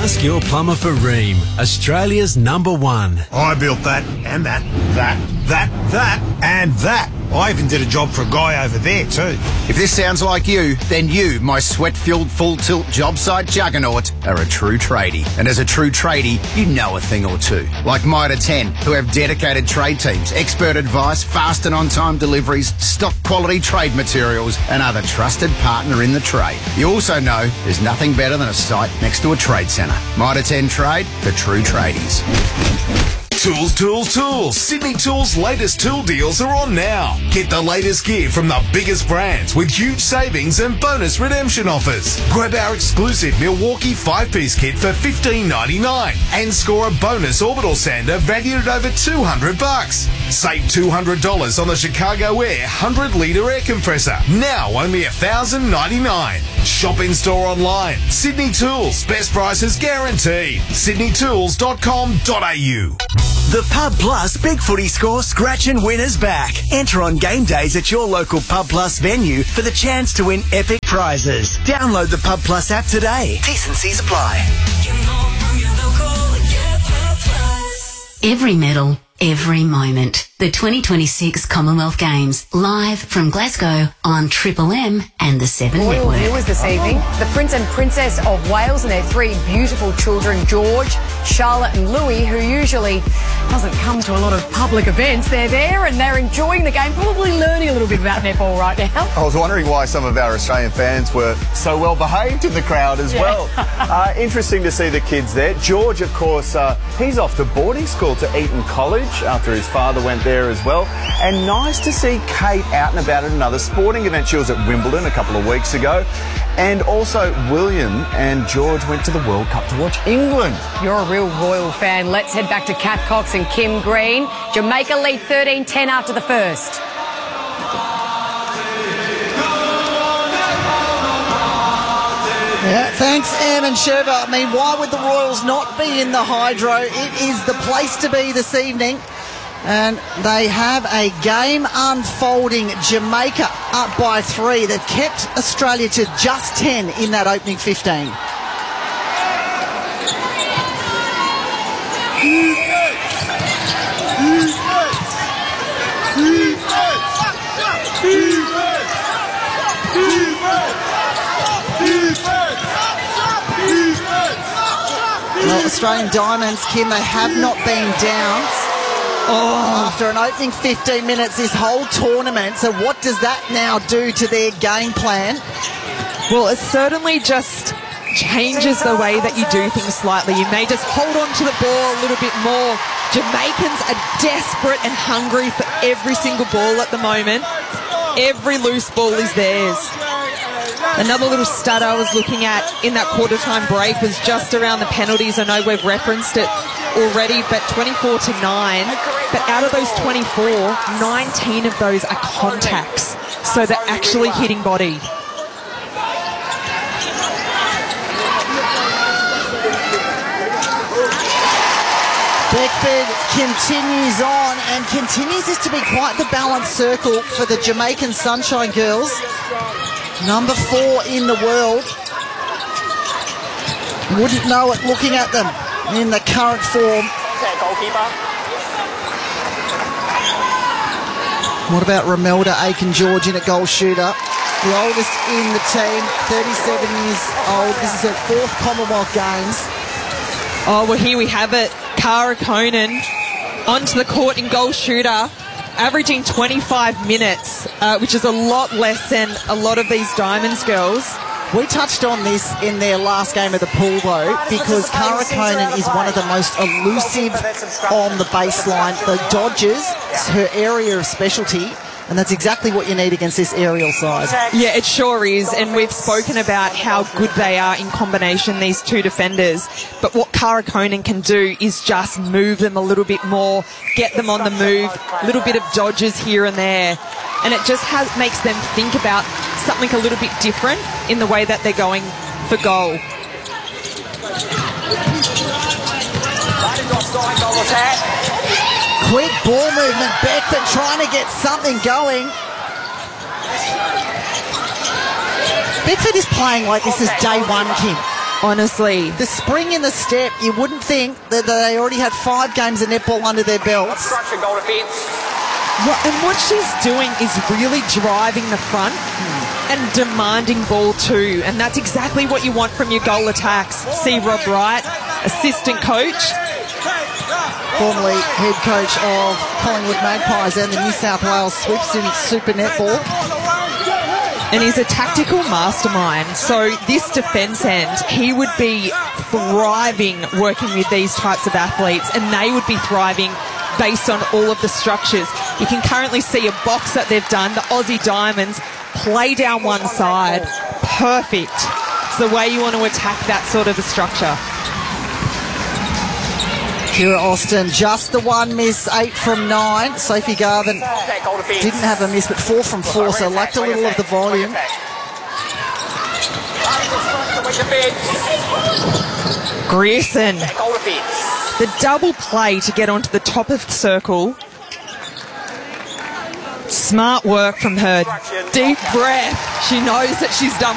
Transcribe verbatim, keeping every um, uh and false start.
Ask your plumber for Rheem, Australia's number one. I built that, and that, that, that, that, and that. I even did a job for a guy over there too. If this sounds like you, then you, my sweat-filled full-tilt job site juggernaut, are a true tradie. And as a true tradie, you know a thing or two. Like Mitre ten, who have dedicated trade teams, expert advice, fast and on-time deliveries, stock quality trade materials, and other trusted partner in the trade. You also know there's nothing better than a site next to a trade centre. Mitre ten Trade for true tradies. Tools, tools, tools. Sydney Tools' latest tool deals are on now. Get the latest gear from the biggest brands with huge savings and bonus redemption offers. Grab our exclusive Milwaukee five-piece kit for fifteen ninety-nine and score a bonus orbital sander valued at over two hundred bucks. Save two hundred dollars on the Chicago Air one hundred litre air compressor. Now only one thousand ninety-nine dollars. Shop in store online. Sydney Tools. Best prices guaranteed. sydney tools dot com dot a u. The Pub Plus Big Footy Score Scratch and Win is back. Enter on game days at your local Pub Plus venue for the chance to win epic prizes. Download the Pub Plus app today. T's and C's apply. Every medal, every moment. The twenty twenty-six Commonwealth Games, live from Glasgow on Triple M and the Seven Royal Network. viewers this evening. The Prince and Princess of Wales and their three beautiful children, George, Charlotte and Louis, who usually doesn't come to a lot of public events. They're there and they're enjoying the game, probably learning a little bit about netball right now. I was wondering why some of our Australian fans were so well behaved in the crowd as Yeah. well. uh, interesting to see the kids there. George, of course, uh, he's off to boarding school to Eton College after his father went there as well. And nice to see Kate out and about at another sporting event. She was at Wimbledon a couple of weeks ago. And also William and George went to the World Cup to watch England. You're a real royal fan. Let's head back to Kath Cox and Kim Green. Jamaica lead thirteen ten after the first. Yeah, thanks, Em and Sheva. I mean, why would the Royals not be in the Hydro? It is the place to be this evening. And they have a game unfolding. Jamaica up by three. They've kept Australia to just ten in that opening fifteen. Well, Australian Diamonds, Kim, they have not been down oh. after an opening fifteen minutes this whole tournament. So what does that now do to their game plan? Well, it certainly just changes the way that you do things slightly. You may just hold on to the ball a little bit more. Jamaicans are desperate and hungry for every single ball at the moment. Every loose ball is theirs. Another little stud I was looking at in that quarter time break was just around the penalties. I know we've referenced it already, but twenty-four to nine. But out of those twenty-four, nineteen of those are contacts. So they're actually hitting body. Beckford continues on and continues this to be quite the balanced circle for the Jamaican Sunshine Girls. Number four in the world. Wouldn't know it looking at them in the current form. What about Romelda Aiken-George in at goal shooter? The oldest in the team, thirty-seven years old. This is her fourth Commonwealth Games. Oh, well, here we have it. Cara Conan onto the court in goal shooter, averaging twenty-five minutes, uh, which is a lot less than a lot of these Diamonds girls. We touched on this in their last game of the pool, though, because Cara Conan is one of the most elusive on the baseline. The dodges, it's her area of specialty, and that's exactly what you need against this aerial side. Yeah, it sure is, and we've spoken about how good they are in combination, these two defenders. But what Cara Conan can do is just move them a little bit more, get them on the move, a little bit of dodges here and there. And it just has, makes them think about something a little bit different in the way that they're going for goal. Quick ball movement, Beckford trying to get something going. Beckford is playing like this is day one, Kim. Honestly. The spring in the step, you wouldn't think that they already had five games of netball under their belts. Well, and what she's doing is really driving the front and demanding ball too. And that's exactly what you want from your goal attacks. See Rob Wright, assistant coach. Formerly head coach of Collingwood Magpies and the New South Wales Swifts in Super Netball. And he's a tactical mastermind. So this defence end, he would be thriving working with these types of athletes, and they would be thriving based on all of the structures. You can currently see a box that they've done, the Aussie Diamonds, play down one side. Perfect. It's the way you want to attack that sort of a structure. Kira Austin, just the one miss, eight from nine. Sophie Garvin didn't have a miss, but four from four, so lacked a little of the volume. Grierson. The double play to get onto the top of the circle. Smart work from her. Deep breath. She knows that she's done